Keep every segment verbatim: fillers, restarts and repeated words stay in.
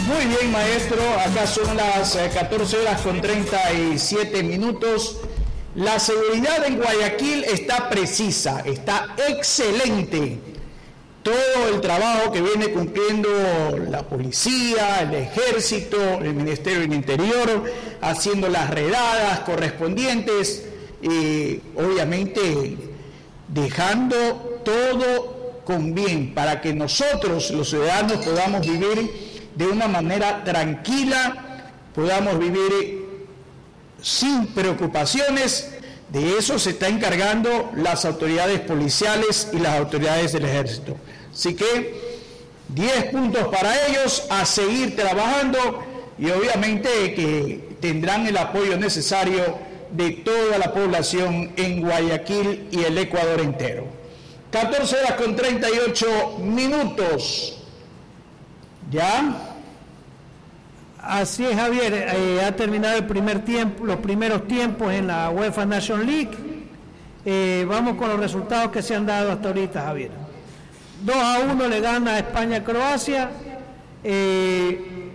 Muy bien, maestro, acá son las catorce horas con treinta y siete minutos. La seguridad en Guayaquil está precisa, está excelente. Todo el trabajo que viene cumpliendo la policía, el ejército, el Ministerio del Interior, haciendo las redadas correspondientes, y obviamente dejando todo con bien para que nosotros, los ciudadanos, podamos vivir de una manera tranquila, podamos vivir sin preocupaciones. De eso se está encargando las autoridades policiales y las autoridades del ejército. Así que diez puntos para ellos, a seguir trabajando, y obviamente que tendrán el apoyo necesario de toda la población en Guayaquil y el Ecuador entero. catorce horas con treinta y ocho minutos. ¿Ya? Así es, Javier, eh, ha terminado el primer tiempo, los primeros tiempos en la UEFA Nations League. Eh, vamos con los resultados que se han dado hasta ahorita, Javier. dos a uno le gana a España a Croacia, eh,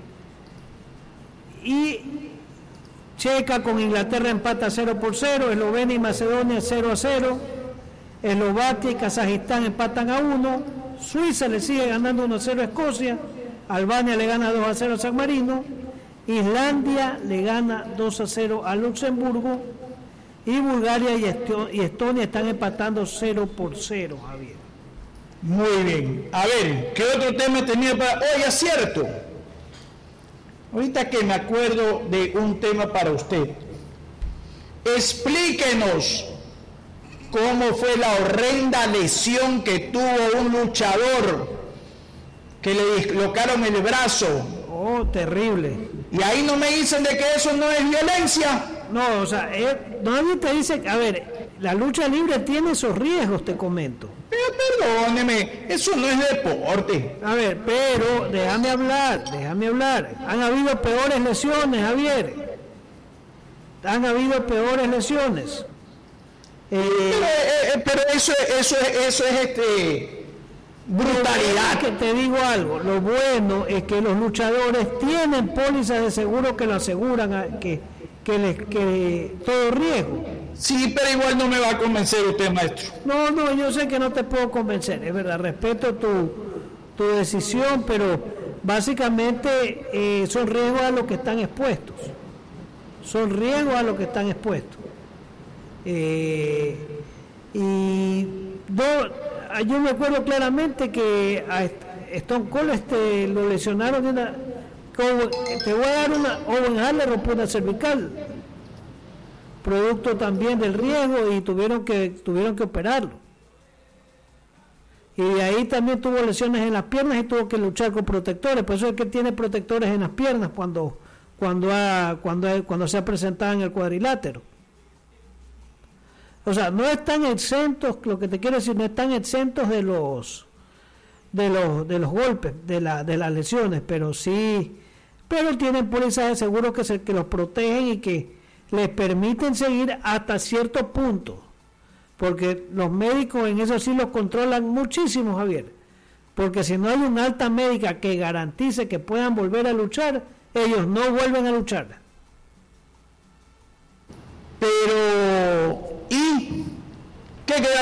y Checa con Inglaterra empata cero por cero, Eslovenia y Macedonia cero a cero, Eslovaquia y Kazajistán empatan a uno, Suiza le sigue ganando uno a cero a Escocia, Albania le gana dos a cero a San Marino, Islandia le gana dos a cero a Luxemburgo, y Bulgaria y, Esto- y Estonia están empatando cero por cero, Javier. Muy bien. A ver, ¿qué otro tema tenía para...? Oye, es cierto. Ahorita que me acuerdo de un tema para usted. Explíquenos cómo fue la horrenda lesión que tuvo un luchador que le dislocaron el brazo. Oh, terrible. Y ahí no me dicen de que eso no es violencia. No, o sea, eh, nadie te dice, a ver, la lucha libre tiene esos riesgos, te comento. Pero perdóneme, eso no es deporte. A ver, pero déjame hablar, déjame hablar. Han habido peores lesiones, Javier. Han habido peores lesiones. Eh, Pero, eh, eh, pero eso, eso, eso es este brutalidad. Que te digo algo, lo bueno es que los luchadores tienen pólizas de seguro que lo aseguran a, que, que, les, que todo riesgo. Sí, pero igual no me va a convencer usted, maestro. No, no, yo sé que no te puedo convencer, es verdad, respeto tu, tu decisión, pero básicamente eh, son riesgos a los que están expuestos. Son riesgos a los que están expuestos. Eh, y do, yo me acuerdo claramente que a Stone Cold este, lo lesionaron de una, como, te voy a dar una Owen Hall rompió una cervical, producto también del riesgo, y tuvieron que tuvieron que operarlo, y de ahí también tuvo lesiones en las piernas y tuvo que luchar con protectores. Por eso es que tiene protectores en las piernas cuando cuando ha, cuando ha, cuando se ha presentado en el cuadrilátero. O sea, no están exentos, lo que te quiero decir, no están exentos de los de los de los golpes, de la de las lesiones, pero sí, pero tienen pólizas de seguro que se, que los protegen y que les permiten seguir hasta cierto punto, porque los médicos en eso sí los controlan muchísimo, Javier, porque si no hay una alta médica que garantice que puedan volver a luchar, ellos no vuelven a luchar. Pero, ¿y qué queda?